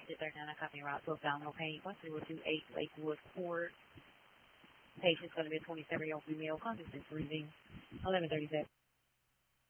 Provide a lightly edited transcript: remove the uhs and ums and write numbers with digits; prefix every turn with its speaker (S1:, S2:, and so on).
S1: 39 Company Route to Abdominal Pain, 1028 Lakewood Court. Patient's going to be a 27-year-old female, consciousness breathing, 11:37.